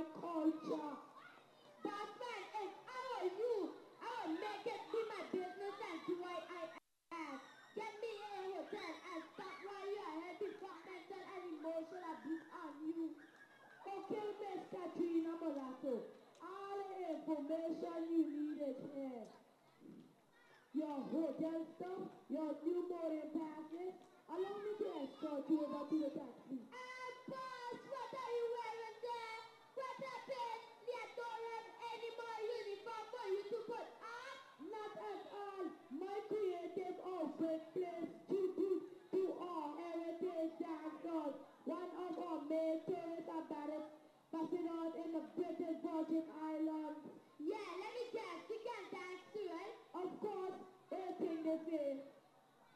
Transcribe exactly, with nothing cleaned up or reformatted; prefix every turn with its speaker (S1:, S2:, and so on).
S1: culture. Bossman, if I were you, I would make it be my business and do what I ask. Get me a hotel and stop while you are having got mental and emotional abuse on you. Okay, Miss Katrina Morato, all the information you needed here. Your hotel stuff, your new boarding passes. Allow me to escort you over to the taxi. Ah, boss, what are you wearing there? What happened? I don't have any more uniform for you to put on? Not at all. My creative outfit